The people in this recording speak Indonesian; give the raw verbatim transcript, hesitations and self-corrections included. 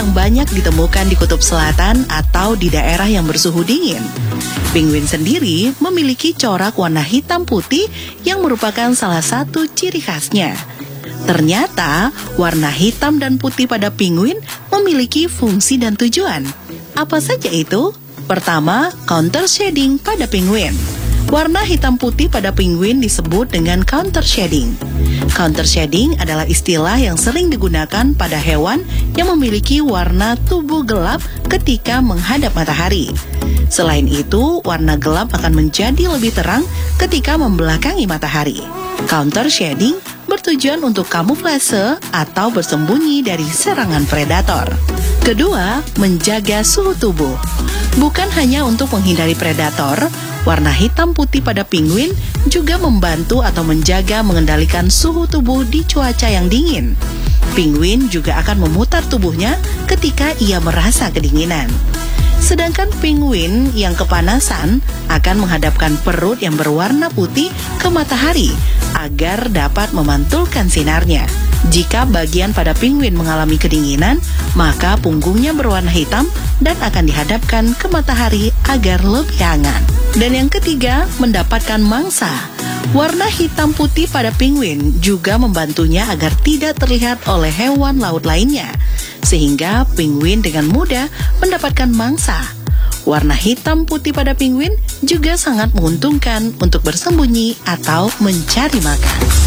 yang banyak ditemukan di kutub selatan atau di daerah yang bersuhu dingin. Penguin sendiri memiliki corak warna hitam putih yang merupakan salah satu ciri khasnya. Ternyata, warna hitam dan putih pada penguin memiliki fungsi dan tujuan. Apa saja itu? Pertama, counter shading pada penguin. Warna hitam putih pada penguin disebut dengan counter shading. Counter shading adalah istilah yang sering digunakan pada hewan yang memiliki warna tubuh gelap ketika menghadap matahari. Selain itu, warna gelap akan menjadi lebih terang ketika membelakangi matahari. Counter shading bertujuan untuk kamuflase atau bersembunyi dari serangan predator. Kedua, menjaga suhu tubuh. Bukan hanya untuk menghindari predator, warna hitam putih pada penguin juga membantu atau menjaga mengendalikan suhu tubuh di cuaca yang dingin. Penguin juga akan memutar tubuhnya ketika ia merasa kedinginan. Sedangkan penguin yang kepanasan akan menghadapkan perut yang berwarna putih ke matahari agar dapat memantulkan sinarnya. Jika bagian pada penguin mengalami kedinginan, maka punggungnya berwarna hitam dan akan dihadapkan ke matahari agar lebih hangat. Dan yang ketiga, mendapatkan mangsa. Warna hitam putih pada penguin juga membantunya agar tidak terlihat oleh hewan laut lainnya, sehingga penguin dengan mudah mendapatkan mangsa. Warna hitam putih pada penguin juga sangat menguntungkan untuk bersembunyi atau mencari makan.